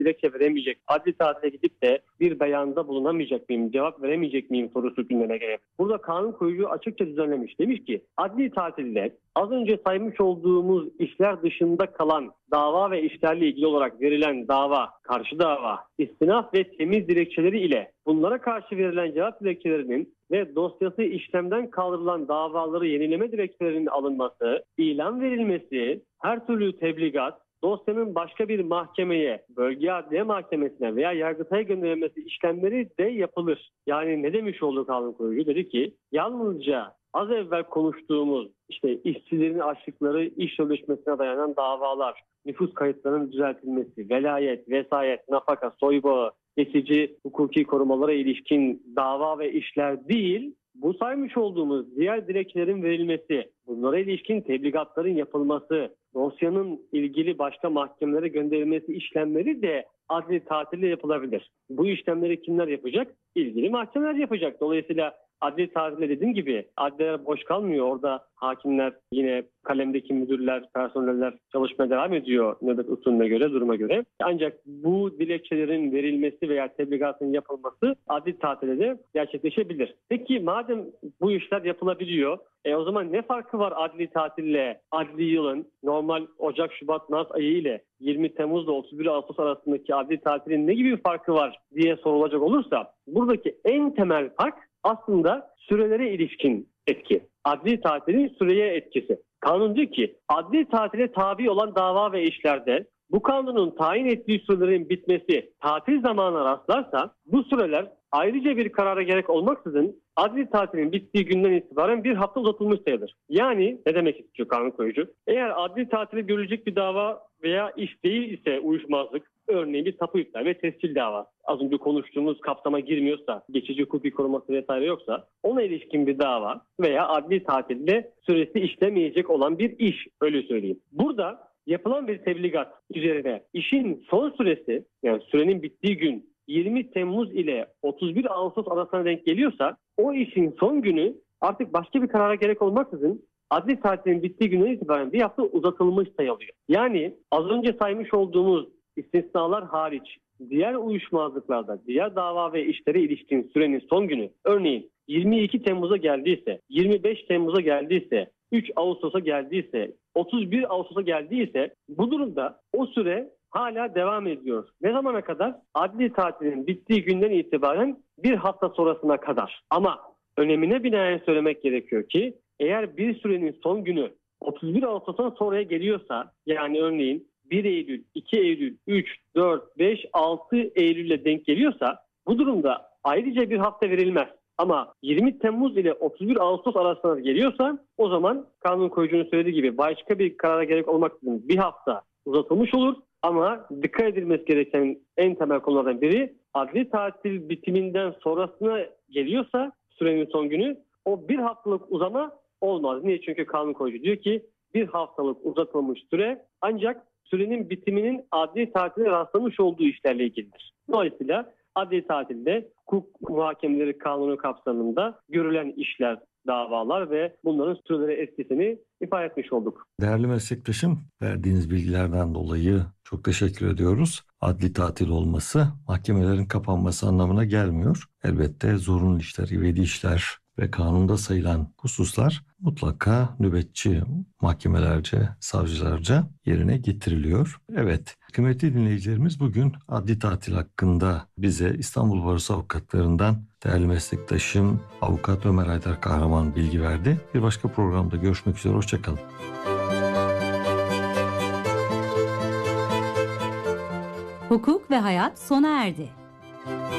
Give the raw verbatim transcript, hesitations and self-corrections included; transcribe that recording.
dilekçe veremeyecek, adli tatile gidip de bir beyanda bulunamayacak mıyım, cevap veremeyecek miyim sorusu gündeme gelebilir. Burada kanun koyucu açıkça düzenlemiş. Demiş ki adli tatilde az önce saymış olduğumuz işler dışında kalan dava ve işlerle ilgili olarak verilen dava, karşı dava, istinaf ve temiz dilekçeleri ile bunlara karşı verilen cevap dilekçelerinin ve dosyası işlemden kaldırılan davaları yenileme dilekçelerinin alınması, ilan verilmesi, her türlü tebligat, dosyanın başka bir mahkemeye, bölge adliye mahkemesine veya Yargıtay'a gönderilmesi işlemleri de yapılır. Yani ne demiş oldu kanun koyucu? Dedi ki yalnızca az evvel konuştuğumuz işte işçilerin açlıkları, iş sözleşmesine dayanan davalar, nüfus kayıtlarının düzeltilmesi, velayet, vesayet, nafaka, soybağı, geçici hukuki korumalara ilişkin dava ve işler değil, bu saymış olduğumuz diğer dilekçelerin verilmesi, bunlara ilişkin tebligatların yapılması, dosyanın ilgili başka mahkemelere gönderilmesi işlemleri de adli tatille yapılabilir. Bu işlemleri kimler yapacak? İlgili mahkemeler yapacak. Dolayısıyla adli tatile dediğim gibi adliyeler boş kalmıyor. Orada hakimler, yine kalemdeki müdürler, personeller çalışmaya devam ediyor nöbet usulüne göre, duruma göre. Ancak bu dilekçelerin verilmesi veya tebligatın yapılması adli tatile de gerçekleşebilir. Peki madem bu işler yapılabiliyor, e o zaman ne farkı var adli tatille adli yılın normal Ocak, Şubat, Mart ayı ile yirmi Temmuz ile otuz bir Ağustos arasındaki adli tatilin ne gibi bir farkı var diye sorulacak olursa, buradaki en temel fark aslında sürelere ilişkin etki. Adli tatilin süreye etkisi. Kanun diyor ki adli tatile tabi olan dava ve işlerde bu kanunun tayin ettiği sürelerin bitmesi tatil zamanına rastlarsa bu süreler ayrıca bir karara gerek olmaksızın adli tatilin bittiği günden itibaren bir hafta uzatılmış sayılır. Yani ne demek istiyor kanun koyucu? Eğer adli tatile görülecek bir dava veya iş değil ise uyuşmazlık, örneğin bir tapu iptal ve tescil davası, az önce konuştuğumuz kapsama girmiyorsa, geçici hukuki koruması vesaire yoksa, ona ilişkin bir dava veya adli tatilde süresi işlemeyecek olan bir iş, öyle söyleyeyim. Burada yapılan bir tebligat üzerine işin son süresi, yani sürenin bittiği gün yirmi Temmuz ile otuz bir Ağustos arasına denk geliyorsa, o işin son günü artık başka bir karara gerek olmaksızın adli tatilin bittiği günden itibaren bir hafta uzatılmış sayılıyor. Yani az önce saymış olduğumuz istisnalar hariç diğer uyuşmazlıklarda, diğer dava ve işlere ilişkin sürenin son günü, örneğin yirmi iki Temmuz'a geldiyse, yirmi beş Temmuz'a geldiyse, üç Ağustos'a geldiyse, otuz bir Ağustos'a geldiyse, bu durumda o süre hala devam ediyor. Ne zamana kadar? Adli tatilin bittiği günden itibaren bir hafta sonrasına kadar. Ama önemine binaen söylemek gerekiyor ki eğer bir sürenin son günü otuz bir Ağustos'tan sonraya geliyorsa, yani örneğin bir Eylül, iki Eylül, üç, dört, beş, altı Eylül'e denk geliyorsa, bu durumda ayrıca bir hafta verilmez. Ama yirmi Temmuz ile otuz bir Ağustos arasında geliyorsa, o zaman kanun koyucunun söylediği gibi başka bir karara gerek olmaksızın bir hafta uzatılmış olur. Ama dikkat edilmesi gereken en temel konulardan biri, adli tatil bitiminden sonrasına geliyorsa sürenin son günü, o bir haftalık uzama olmaz. Niye? Çünkü kanun koyucu diyor ki bir haftalık uzatılmış süre ancak sürenin bitiminin adli tatile rastlamış olduğu işlerle ilgilidir. Dolayısıyla adli tatilde hukuk muhakemeleri kanunu kapsamında görülen işler, davalar ve bunların süreleri etkisini ifade etmiş olduk. Değerli meslektaşım, verdiğiniz bilgilerden dolayı çok teşekkür ediyoruz. Adli tatil olması mahkemelerin kapanması anlamına gelmiyor. Elbette zorunlu işler, ivedi işler ve kanunda sayılan hususlar mutlaka nöbetçi mahkemelerce, savcılarca yerine getiriliyor. Evet, kıymetli dinleyicilerimiz, bugün adli tatil hakkında bize İstanbul Barosu avukatlarından değerli meslektaşım Avukat Ömer Haydar Kahraman bilgi verdi. Bir başka programda görüşmek üzere, hoşçakalın. Hukuk ve hayat sona erdi.